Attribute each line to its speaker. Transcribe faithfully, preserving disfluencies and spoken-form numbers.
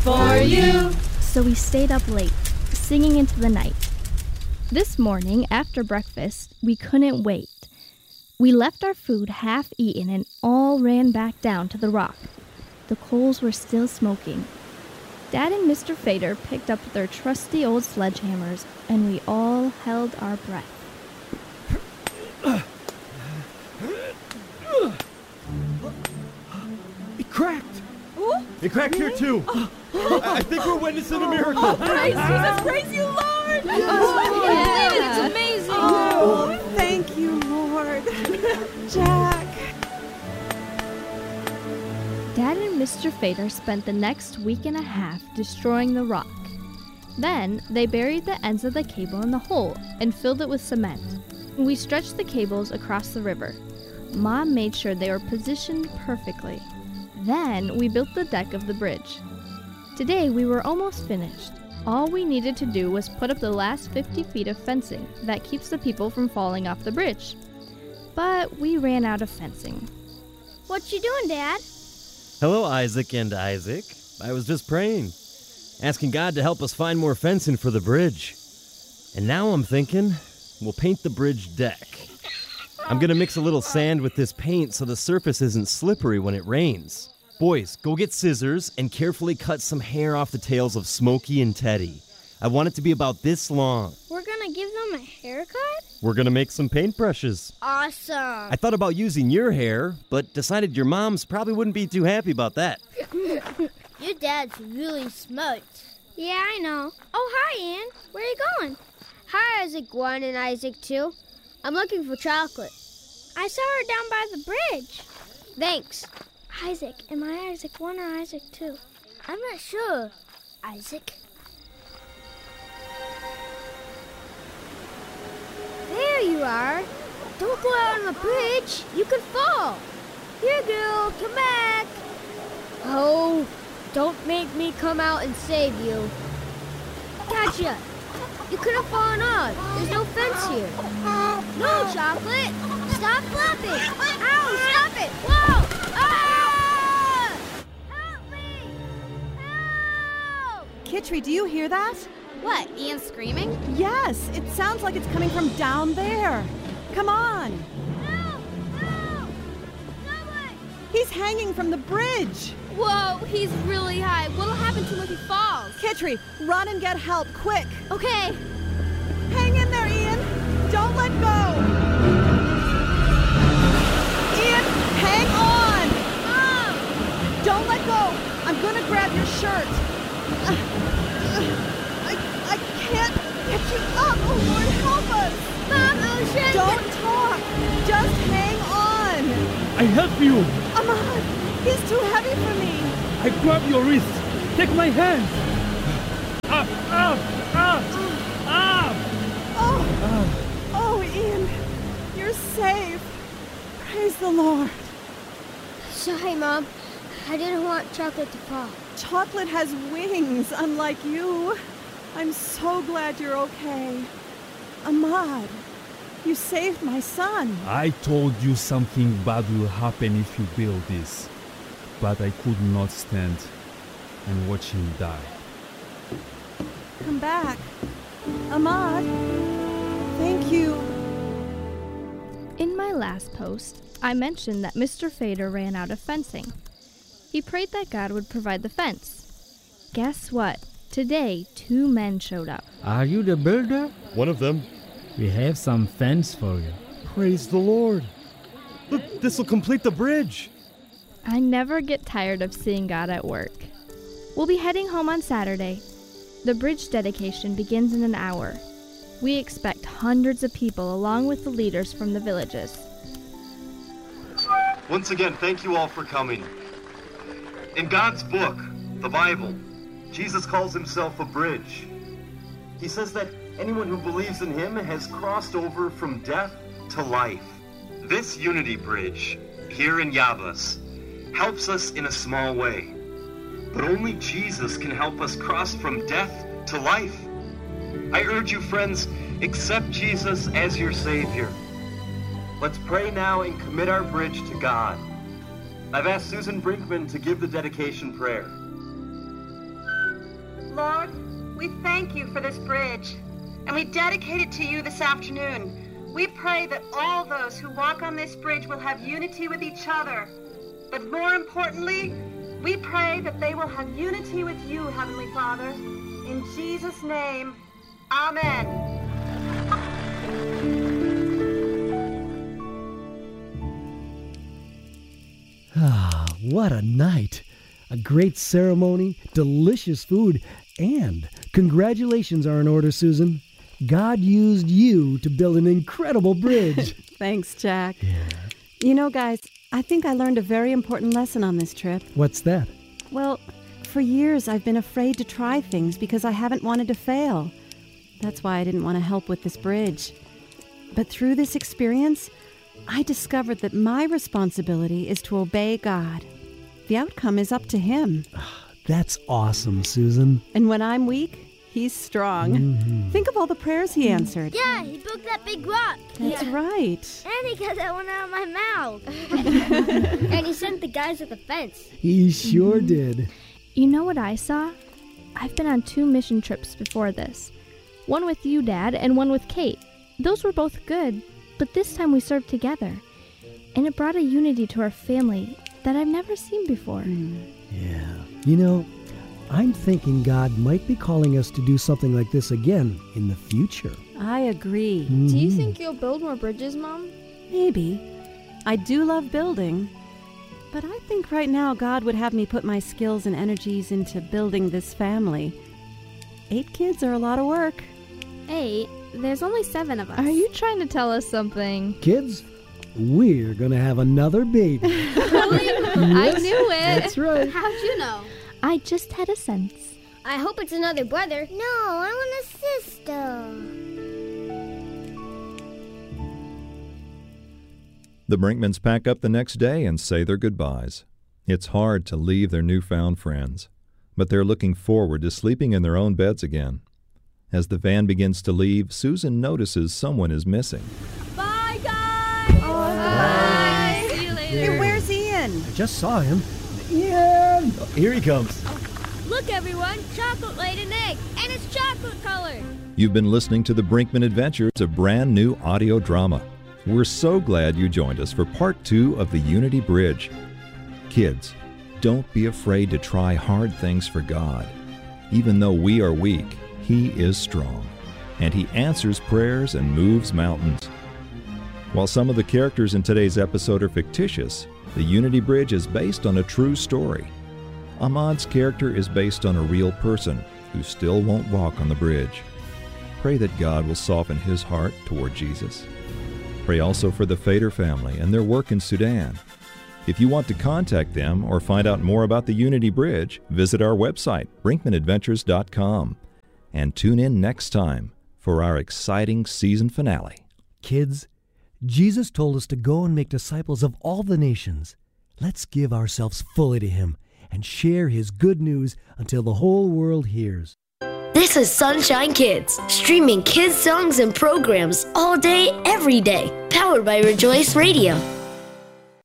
Speaker 1: For you.
Speaker 2: So we stayed up late, singing into the night. This morning, after breakfast, we couldn't wait. We left our food half eaten and all ran back down to the rock. The coals were still smoking. Dad and Mister Fader picked up their trusty old sledgehammers, and we all held our breath.
Speaker 3: It cracked!
Speaker 4: Ooh,
Speaker 3: it cracked
Speaker 4: really?
Speaker 3: here too!
Speaker 4: Oh.
Speaker 3: I, I think we're witnessing a miracle!
Speaker 4: Oh, praise Jesus, praise you, Lord!
Speaker 2: Yes. Oh,
Speaker 4: yeah. It's amazing! Oh, thank you, Lord! Jack!
Speaker 2: Dad and Mister Fader spent the next week and a half destroying the rock. Then, they buried the ends of the cable in the hole and filled it with cement. We stretched the cables across the river. Mom made sure they were positioned perfectly. Then, we built the deck of the bridge. Today, we were almost finished. All we needed to do was put up the last fifty feet of fencing that keeps the people from falling off the bridge. But we ran out of fencing.
Speaker 5: What you doing, Dad?
Speaker 3: Hello, Isaac and Isaac. I was just praying, asking God to help us find more fencing for the bridge. And now I'm thinking we'll paint the bridge deck. I'm gonna mix a little sand with this paint so the surface isn't slippery when it rains. Boys, go get scissors and carefully cut some hair off the tails of Smokey and Teddy. I want it to be about this long.
Speaker 5: We're gonna give them a haircut?
Speaker 3: We're gonna make some paintbrushes.
Speaker 5: Awesome.
Speaker 3: I thought about using your hair, but decided your mom's probably wouldn't be too happy about that.
Speaker 5: Your dad's really smart. Yeah, I know. Oh, hi, Ann. Where are you going? Hi, Isaac one and Isaac two. I'm looking for chocolate. I saw her down by the bridge. Thanks. Isaac, am I Isaac one or Isaac two? I'm not sure. Isaac? There you are. Don't go out on the bridge. You could fall. Here, girl, come back. Oh, don't make me come out and save you. Gotcha. You could have fallen off. There's no fence here. No, Chocolate. Stop flapping. Ow, stop it. Whoa. Ah! Help me. Help.
Speaker 4: Kitri, do you hear that?
Speaker 6: What, Ian screaming?
Speaker 4: Yes, it sounds like it's coming from down there. Come on.
Speaker 5: Help. Help. Someone.
Speaker 4: He's hanging from the bridge.
Speaker 6: Whoa, he's really high. What'll happen to him if he falls?
Speaker 4: Kitri, run and get help, quick.
Speaker 6: Okay.
Speaker 4: Hang in there, Ian. Don't let go. Ian, hang on.
Speaker 5: Mom.
Speaker 4: Don't let go. I'm going to grab your shirt. Uh, uh, I, I can't get you up. Oh, Lord, help us.
Speaker 5: Mom, Ocean.
Speaker 4: Don't talk. Just hang on.
Speaker 7: I help you.
Speaker 4: Ahmad, he's too heavy for me.
Speaker 7: I grab your wrist. Take my hand. Up, up, up, up.
Speaker 4: Oh, oh, Ian, you're safe. Praise the Lord.
Speaker 5: Sorry, Mom. I didn't want Chocolate to fall.
Speaker 4: Chocolate has wings, unlike you. I'm so glad you're okay. Ahmad, you saved my son.
Speaker 7: I told you something bad will happen if you build this. But I could not stand and watch him die.
Speaker 4: Come back. Ahmad, thank you.
Speaker 2: In my last post, I mentioned that Mister Fader ran out of fencing. He prayed that God would provide the fence. Guess what? Today, two men showed up.
Speaker 8: Are you the builder?
Speaker 3: One of them.
Speaker 8: We have some fence for you.
Speaker 3: Praise the Lord. Look, this will complete the bridge.
Speaker 2: I never get tired of seeing God at work. We'll be heading home on Saturday. The bridge dedication begins in an hour. We expect hundreds of people along with the leaders from the villages.
Speaker 9: Once again, thank you all for coming. In God's book, the Bible, Jesus calls himself a bridge. He says that anyone who believes in him has crossed over from death to life. This unity bridge, here in Yabas, helps us in a small way. But only Jesus can help us cross from death to life. I urge you, friends, accept Jesus as your Savior. Let's pray now and commit our bridge to God. I've asked Susan Brinkman to give the dedication prayer.
Speaker 1: Lord, we thank you for this bridge, and we dedicate it to you this afternoon. We pray that all those who walk on this bridge will have unity with each other. But more importantly, we pray that they will have unity with you, Heavenly Father. In Jesus' name, amen.
Speaker 10: Ah, what a night. A great ceremony, delicious food, and congratulations are in order, Susan. God used you to build an incredible bridge.
Speaker 4: Thanks, Jack.
Speaker 10: Yeah.
Speaker 4: You know, guys, I think I learned a very important lesson on this trip.
Speaker 10: What's that?
Speaker 4: Well, for years I've been afraid to try things because I haven't wanted to fail. That's why I didn't want to help with this bridge. But through this experience, I discovered that my responsibility is to obey God. The outcome is up to Him.
Speaker 10: That's awesome, Susan.
Speaker 4: And when I'm weak, He's strong.
Speaker 10: Mm-hmm.
Speaker 4: Think of all the prayers He answered.
Speaker 5: Yeah, He broke that big rock.
Speaker 4: That's
Speaker 5: yeah.
Speaker 4: right.
Speaker 5: And He got that one out of my mouth. And He sent the guys with the fence.
Speaker 10: He sure did.
Speaker 2: You know what I saw? I've been on two mission trips before this. One with you, Dad, and one with Kate. Those were both good, but this time we served together. And it brought a unity to our family that I've never seen before.
Speaker 4: Mm.
Speaker 10: Yeah. You know, I'm thinking God might be calling us to do something like this again in the future.
Speaker 4: I agree.
Speaker 10: Mm-hmm.
Speaker 6: Do you think you'll build more bridges, Mom?
Speaker 4: Maybe. I do love building. But I think right now God would have me put my skills and energies into building this family. Eight kids are a lot of work.
Speaker 6: Eight? There's only seven of us.
Speaker 2: Are you trying to tell us something?
Speaker 10: Kids, we're going to have another baby.
Speaker 6: Really?
Speaker 2: I knew it.
Speaker 10: That's right.
Speaker 6: How'd you know?
Speaker 2: I just had a sense.
Speaker 5: I hope it's another brother. No, I want a sister.
Speaker 11: The Brinkmans pack up the next day and say their goodbyes. It's hard to leave their newfound friends, but they're looking forward to sleeping in their own beds again. As the van begins to leave, Susan notices someone is missing.
Speaker 6: Bye, guys!
Speaker 4: Oh,
Speaker 6: bye! See you later.
Speaker 4: Hey, where's Ian?
Speaker 10: I just saw him. Ian! Oh, here he comes.
Speaker 5: Look, everyone, chocolate laid an egg, and it's chocolate colored.
Speaker 11: You've been listening to The Brinkman Adventures, a brand new audio drama. We're so glad you joined us for part two of the Unity Bridge. Kids, don't be afraid to try hard things for God. Even though we are weak, He is strong, and He answers prayers and moves mountains. While some of the characters in today's episode are fictitious, the Unity Bridge is based on a true story. Ahmad's character is based on a real person who still won't walk on the bridge. Pray that God will soften his heart toward Jesus. Pray also for the Fader family and their work in Sudan. If you want to contact them or find out more about the Unity Bridge, visit our website, brinkman adventures dot com, and tune in next time for our exciting season finale.
Speaker 10: Kids, Jesus told us to go and make disciples of all the nations. Let's give ourselves fully to Him and share His good news until the whole world hears.
Speaker 12: This is Sunshine Kids, streaming kids songs and programs all day, every day, powered by Rejoice Radio.